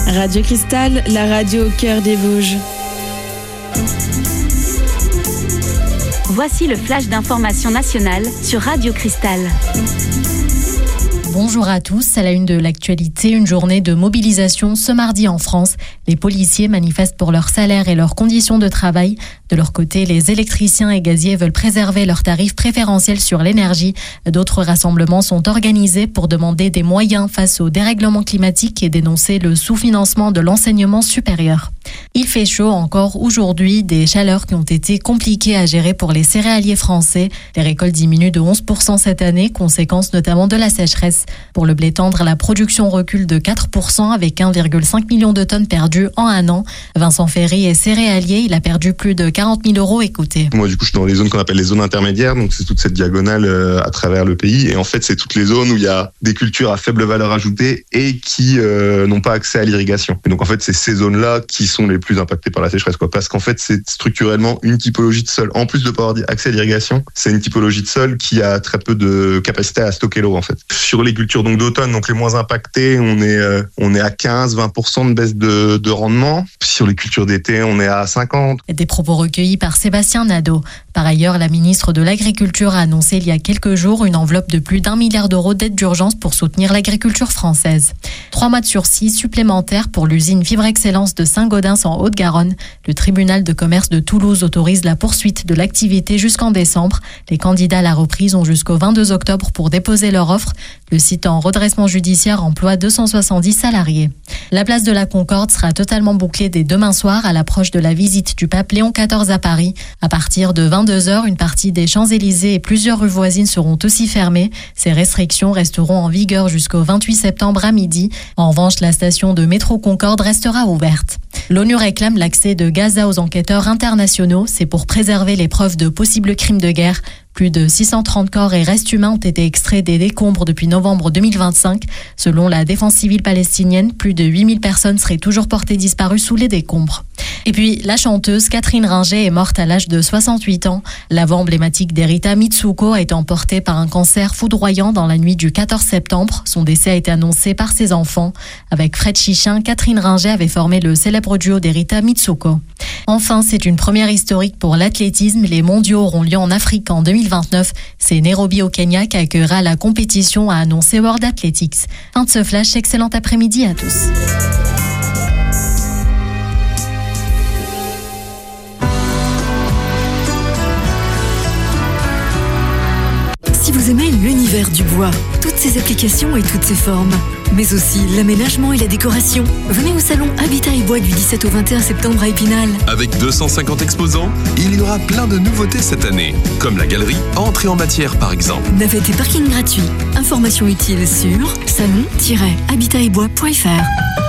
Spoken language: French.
Radio Cristal, la radio au cœur des Vosges. Voici le flash d'information nationale sur Radio Cristal. Bonjour à tous, à la une de l'actualité, une journée de mobilisation ce mardi en France. Les policiers manifestent pour leur salaire et leurs conditions de travail. De leur côté, les électriciens et gaziers veulent préserver leurs tarifs préférentiels sur l'énergie. D'autres rassemblements sont organisés pour demander des moyens face au dérèglement climatique et dénoncer le sous-financement de l'enseignement supérieur. Il fait chaud encore aujourd'hui, des chaleurs qui ont été compliquées à gérer pour les céréaliers français. Les récoltes diminuent de 11% cette année, conséquence notamment de la sécheresse. Pour le blé tendre, la production recule de 4% avec 1,5 million de tonnes perdues en un an. Vincent Ferry est céréalier, il a perdu plus de 40 000 euros. Écoutez. Moi, du coup, je suis dans les zones qu'on appelle les zones intermédiaires, donc c'est toute cette diagonale à travers le pays. Et en fait, c'est toutes les zones où il y a des cultures à faible valeur ajoutée et qui n'ont pas accès à l'irrigation. Et donc, en fait, c'est ces zones-là qui sont les plus impactées par la sécheresse, quoi. Parce qu'en fait, c'est structurellement une typologie de sol. En plus de pas avoir accès à l'irrigation, c'est une typologie de sol qui a très peu de capacité à stocker l'eau, en fait. Sur les cultures donc d'automne, donc les moins impactées, on est à 15-20% de baisse de rendement. Sur les cultures d'été, on est à 50%. Des propos recueillis par Sébastien Nadeau. Par ailleurs, la ministre de l'Agriculture a annoncé il y a quelques jours une enveloppe de plus d'1 milliard d'euros d'aide d'urgence pour soutenir l'agriculture française. 3 mois de sursis supplémentaires pour l'usine Fibre Excellence de Saint-Gaudens en Haute-Garonne. Le tribunal de commerce de Toulouse autorise la poursuite de l'activité jusqu'en décembre. Les candidats à la reprise ont jusqu'au 22 octobre pour déposer leur offre. Le site en redressement judiciaire emploie 270 salariés. La place de la Concorde sera totalement bouclée dès demain soir à l'approche de la visite du pape Léon XIV à Paris. À partir de 22h, une partie des Champs-Élysées et plusieurs rues voisines seront aussi fermées. Ces restrictions resteront en vigueur jusqu'au 28 septembre à midi. En revanche, la station de métro Concorde restera ouverte. L'ONU réclame l'accès de Gaza aux enquêteurs internationaux. C'est pour préserver les preuves de possibles crimes de guerre. Plus de 630 corps et restes humains ont été extraits des décombres depuis novembre 2025. Selon la défense civile palestinienne, plus de 8000 personnes seraient toujours portées disparues sous les décombres. Et puis, la chanteuse Catherine Ringer est morte à l'âge de 68 ans. La voix emblématique d'Erita Mitsuko a été emportée par un cancer foudroyant dans la nuit du 14 septembre. Son décès a été annoncé par ses enfants. Avec Fred Chichin, Catherine Ringer avait formé le célèbre duo d'Erita Mitsuko. Enfin, c'est une première historique pour l'athlétisme. Les mondiaux auront lieu en Afrique en 2029. C'est Nairobi au Kenya qui accueillera la compétition, a annoncé World Athletics. Fin de ce flash, excellent après-midi à tous. Si vous aimez l'univers du bois, toutes ses applications et toutes ses formes, mais aussi l'aménagement et la décoration, venez au salon Habitat et Bois du 17 au 21 septembre à Épinal. Avec 250 exposants, il y aura plein de nouveautés cette année, comme la galerie Entrée en matière par exemple. Navette et parking gratuit. Informations utiles sur salon-habitatetbois.fr.